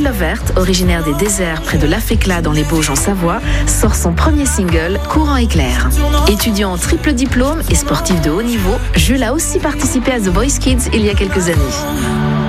Lovert, originaire des déserts près de Laféclat dans les Bauges en Savoie, sort son premier single, Courant éclair. Étudiant en triple diplôme et sportif de haut niveau, Jules a aussi participé à The Voice Kids il y a quelques années.